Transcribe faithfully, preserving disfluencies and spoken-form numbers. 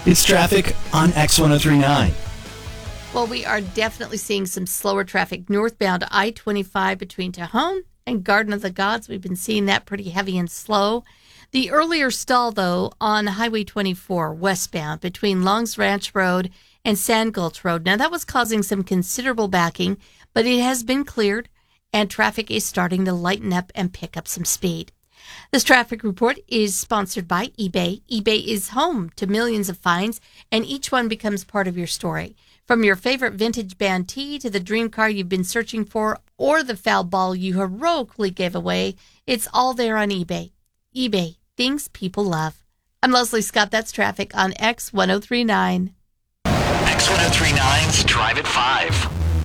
It's traffic on X ten thirty-nine. Well, we are definitely seeing some slower traffic northbound I twenty-five between Tejon and Garden of the Gods. We've been seeing that pretty heavy and slow. The earlier stall, though, on Highway twenty-four westbound between Longs Ranch Road and Sand Gulch Road. Now, that was causing some considerable backing, but it has been cleared, and traffic is starting to lighten up and pick up some speed. This traffic report is sponsored by eBay. eBay is home to millions of finds, and each one becomes part of your story. From your favorite vintage band tee to the dream car you've been searching for or the foul ball you heroically gave away, it's all there on eBay. eBay, things people love. I'm Leslie Scott. That's traffic on X ten thirty-nine. X ten thirty-nine's Drive at five.